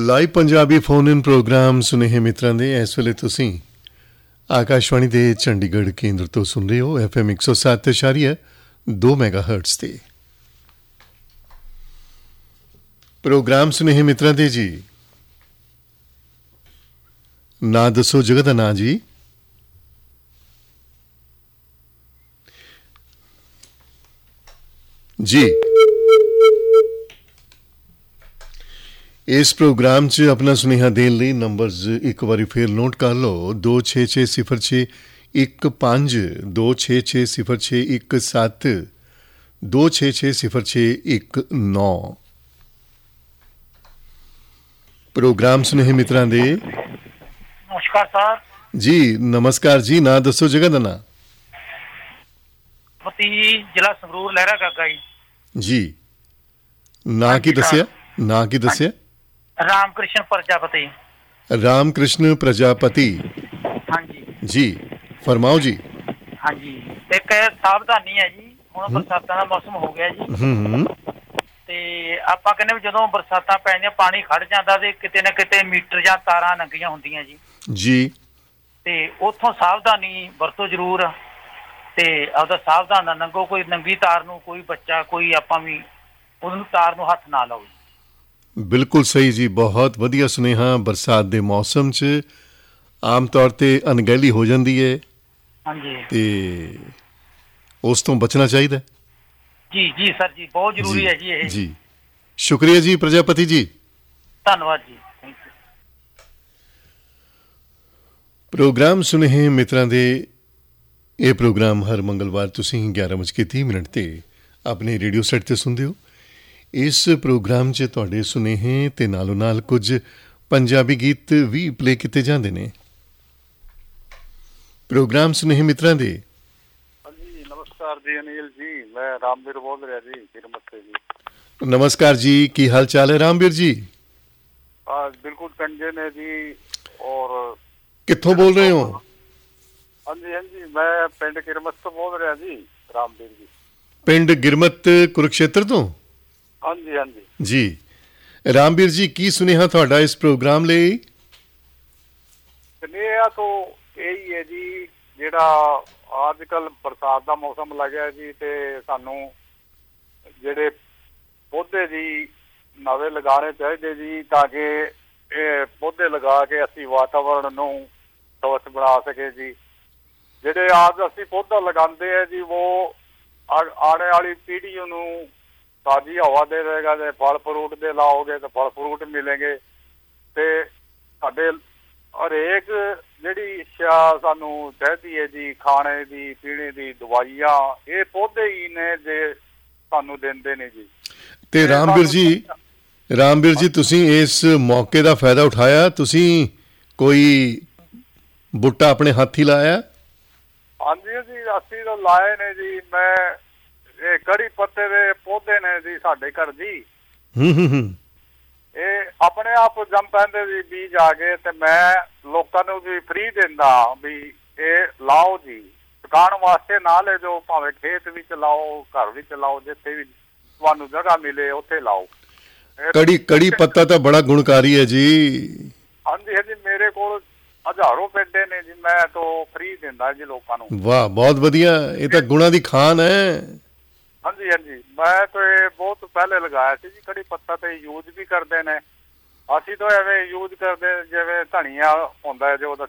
Live Punjabi phone in programme ਸੁਨੇਹੇ ਮਿੱਤਰਾਂ ਦੇ ਇਸ ਵੇਲੇ ਤੁਸੀਂ ਆਕਾਸ਼ਵਾਣੀ ਦੇ ਚੰਡੀਗੜ੍ਹ ਕੇਂਦਰ ਤੋਂ ਸੁਣ ਰਹੇ ਹੋ FM 107.2 ਮੈਗਾਹਰਟਜ਼ ਤੇ ਪ੍ਰੋਗਰਾਮ ਸੁਨੇਹੇ ਮਿੱਤਰਾਂ ਦੇ ਜੀ। ਨਾਂ ਦੱਸੋ, ਜਗ੍ਹਾ ਦਾ ਨਾਂ ਜੀ। ਜੀ ਇਸ ਪ੍ਰੋਗਰਾਮ 'ਚ ਆਪਣਾ ਸੁਨੇਹਾ ਦੇਣ ਲਈ ਨੰਬਰਜ਼ ਇੱਕ ਵਾਰੀ ਫੇਰ ਨੋਟ ਕਰ ਲਓ। 266061 266061 266061 ਪ੍ਰੋਗਰਾਮ ਸੁਨੇਹੇ ਮਿੱਤਰਾਂ ਦੇ। ਨਮਸਕਾਰ ਸਰ ਜੀ ਨਮਸਕਾਰ ਜੀ। ਨਾਂ ਦੱਸੋ, ਜਗ੍ਹਾ ਦਾ ਨਾਂ। ਜ਼ਿਲ੍ਹਾ ਸੰਗਰੂਰ, ਲਹਿਰਾ ਗਾਗਾ ਜੀ। ਨਾਂ ਕੀ ਦੱਸਿਆ? ਨਾਂ ਕੀ ਦੱਸਿਆ? ਰਾਮ ਕ੍ਰਿਸ਼ਨ ਪ੍ਰਜਾਪਤੀ। ਰਾਮ ਕ੍ਰਿਸ਼ਨ ਪ੍ਰਜਾਪਤੀ। ਹਾਂਜੀ ਜੀ ਫਰਮਾਓ ਜੀ। ਹਾਂਜੀ, ਇੱਕ ਸਾਵਧਾਨੀ ਹੈ ਜੀ। ਹੁਣ ਬਰਸਾਤਾਂ ਦਾ ਮੌਸਮ ਹੋ ਗਿਆ ਜੀ ਤੇ ਆਪਾਂ ਕਹਿੰਦੇ ਵੀ ਜਦੋਂ ਬਰਸਾਤਾਂ ਪੈਂਦੀਆਂ ਪਾਣੀ ਖੜ ਜਾਂਦਾ ਤੇ ਕਿਤੇ ਨਾ ਕਿਤੇ ਮੀਟਰ ਜਾਂ ਤਾਰਾਂ ਨੰਗੀਆਂ ਹੁੰਦੀਆਂ ਜੀ ਤੇ ਉੱਥੋਂ ਸਾਵਧਾਨੀ ਵਰਤੋ ਜ਼ਰੂਰ ਤੇ ਆਪਦਾ ਸਾਵਧਾਨ ਨਾਲ ਲੰਘੋ। ਕੋਈ ਨੰਗੀ ਤਾਰ ਨੂੰ ਕੋਈ ਬੱਚਾ ਕੋਈ ਆਪਾਂ ਵੀ ਉਹਨੂੰ ਤਾਰ ਨੂੰ ਹੱਥ ਨਾ ਲਾਓ। ਬਿਲਕੁਲ ਸਹੀ ਜੀ, ਬਹੁਤ ਵਧੀਆ ਸੁਨੇਹਾ। ਬਰਸਾਤ ਦੇ ਮੌਸਮ 'ਚ ਆਮ ਤੌਰ 'ਤੇ ਅਣਗਹਿਲੀ ਹੋ ਜਾਂਦੀ ਹੈ ਹਾਂਜੀ ਤੇ ਉਸ ਤੋਂ ਬਚਣਾ ਚਾਹੀਦਾ। ਜੀ ਜੀ ਸਰ ਜੀ, ਬਹੁਤ ਜ਼ਰੂਰੀ ਹੈ ਜੀ ਇਹ। ਜੀ ਸ਼ੁਕਰੀਆ ਜੀ ਪ੍ਰਜਾਪਤੀ ਜੀ, ਧੰਨਵਾਦ ਜੀ। ਪ੍ਰੋਗਰਾਮ ਸੁਨੇਹੇ ਮਿੱਤਰਾਂ ਦੇ ਇਹ ਪ੍ਰੋਗਰਾਮ ਹਰ ਮੰਗਲਵਾਰ ਤੁਸੀਂ 11:30 ਤੇ ਆਪਣੇ ਰੇਡੀਓ ਸੈੱਟ 'ਤੇ ਸੁਣਦੇ ਹੋ। ਇਸ ਪ੍ਰੋਗਰਾਮ 'ਚ ਤੁਹਾਡੇ ਸੁਨੇਹੇ ਤੇ ਨਾਲੋਂ ਨਾਲ ਕੁਝ ਪੰਜਾਬੀ ਗੀਤ ਵੀ ਪਲੇ ਕੀਤੇ ਜਾਂਦੇ ਨੇ। ਪ੍ਰੋਗਰਾਮ ਸੁਨੇਹੇ ਮਿੱਤਰਾਂ ਦੇ। ਹਾਂਜੀ ਨਮਸਕਾਰ ਜੀ ਅਨਿਲ ਜੀ, ਮੈਂ ਰਾਮਵੀਰ ਬੋਲ ਰਿਹਾ ਜੀ ਕਿਰਮਤ ਸੇ ਜੀ। ਨਮਸਕਾਰ ਜੀ, ਕੀ ਹਾਲ ਚਾਲ ਹੈ ਰਾਮਵੀਰ ਜੀ? ਬਿਲਕੁਲ ਚੰਗੇ ਨੇ ਜੀ। ਔਰ ਕਿੱਥੋਂ ਬੋਲ ਰਹੇ ਹੋ? ਹਾਂਜੀ ਹਾਂਜੀ, ਮੈਂ ਪਿੰਡ ਕਿਰਮਤ ਤੋਂ ਬੋਲ ਰਿਹਾ ਜੀ ਰਾਮਵੀਰ ਜੀ। ਪਿੰਡ ਗਿਰਮਤ ਕੁਰੂਕਸ਼ੇਤਰ ਤੋਂ? ਹਾਂਜੀ ਹਾਂਜੀ ਜੀ ਰਾਮਵੀਰ ਜੀ, ਕੀ ਸੁਨੇਹਾ ਤੁਹਾਡਾ ਇਸ ਪ੍ਰੋਗਰਾਮ ਲਈ? ਸੁਨੇਹਾ ਤੋਂ ਇਹੀ ਹੈ ਜੀ, ਜਿਹੜਾ ਅੱਜ ਕੱਲ੍ਹ ਬਰਸਾਤ ਦਾ ਮੌਸਮ ਲੱਗਿਆ ਜੀ ਤੇ ਸਾਨੂੰ ਜਿਹੜੇ ਪੌਦੇ ਜੀ ਨਵੇਂ ਲਗਾਉਣੇ ਚਾਹੀਦੇ ਜੀ ਤਾਂ ਕਿ ਇਹ ਪੌਦੇ ਲਗਾ ਕੇ ਅਸੀਂ ਵਾਤਾਵਰਨ ਨੂੰ ਸਵੱਛ ਬਣਾ ਸਕੇ ਜੀ। ਜਿਹੜੇ ਅੱਜ ਅਸੀਂ ਪੌਦਾ ਲਗਾਉਂਦੇ ਆ ਜੀ ਉਹ ਆਉਣ ਵਾਲੀ ਪੀੜ੍ਹੀ ਨੂੰ ਤਾਜ਼ੀ ਹਵਾ ਦੇ ਦੇਗਾ ਤੇ ਫਲ ਫਰੂਟ ਦੇ ਲਾਓਗੇ ਤਾਂ ਫਲ ਫਰੂਟ ਮਿਲੇਗੇ ਤੇ ਸਾਡੇ ਹਰੇਕ ਜਿਹੜੀ ਇੱਛਾ ਸਾਨੂੰ ਚਾਹੀਦੀ ਹੈ ਜੀ, ਖਾਣੇ ਦੀ ਪੀਣੇ ਦੀ ਦਵਾਈਆਂ, ਇਹ ਪੌਦੇ ਹੀ ਨੇ ਜੇ ਸਾਨੂੰ ਦਿੰਦੇ ਨੇ ਜੀ। ਤੇ ਰਾਮਵੀਰ ਜੀ ਤੁਸੀਂ ਇਸ ਮੌਕੇ ਦਾ ਫਾਇਦਾ ਉਠਾਇਆ? ਤੁਸੀਂ ਕੋਈ ਬੂਟਾ ਆਪਣੇ ਹੱਥ ਹੀ ਲਾਇਆ? ਹਾਂਜੀ ਜੀ ਅਸੀਂ ਤਾਂ ਲਾਏ ਨੇ ਜੀ। ਮੈਂ ਇਹ ਕੜੀ ਪੱਤੇ ਦੇ ਪੌਦੇ ਨੇ ਜੀ ਸਾਡੇ ਘਰ ਜੀ। ਇਹ ਆਪਣੇ ਆਪ ਜੰਮ ਪੈਂਦੇ ਜੀ ਬੀਜ ਆ ਕੇ ਤੇ ਮੈਂ ਲੋਕਾਂ ਨੂੰ ਵੀ ਫ੍ਰੀ ਦਿੰਦਾ ਵੀ ਇਹ ਲਾਓ ਜੀ। ਦੁਕਾਨ ਵਾਸਤੇ ਨਾ ਲੈ ਜਾਓ, ਭਾਵੇਂ ਖੇਤ ਵਿੱਚ ਲਾਓ, ਘਰ ਵਿੱਚ ਲਾਓ, ਜਿੱਥੇ ਵੀ ਤੁਹਾਨੂੰ ਜਗ੍ਹਾ ਮਿਲੇ ਉੱਥੇ ਲਾਓ। ਕੜੀ ਪੱਤਾ ਤਾਂ ਬੜਾ ਗੁਣਕਾਰੀ ਹੈ ਜੀ। ਹਾਂਜੀ ਹਾਂਜੀ, ਮੇਰੇ ਕੋਲ ਹਜ਼ਾਰੋਂ ਪੇਡੇ ਨੇ ਜੀ, ਮੈਂ ਤਾਂ ਫ੍ਰੀ ਦਿੰਦਾ ਜੀ ਲੋਕਾਂ ਨੂੰ। ਵਾਹ ਬਹੁਤ ਵਧੀਆ, ਇਹ ਤਾਂ ਗੁਣਾਂ ਦੀ ਖਾਨ ਹੈ। ਹਾਂਜੀ ਹਾਂਜੀ, ਮੈਂ ਤਾਂ ਇਹ ਬਹੁਤ ਪਹਿਲੇ ਲਗਾਇਆ ਸੀ ਜੀ। ਕੜੀ ਪੱਤਾ ਤੇ ਯੂਜ ਵੀ ਕਰਦੇ ਨੇ, ਅਸੀਂ ਤਾਂ ਐਵੇਂ ਯੂਜ ਕਰਦੇ ਜਿਵੇਂ ਧਨੀਆ ਹੁੰਦਾ ਜੋ ਉਹਦਾ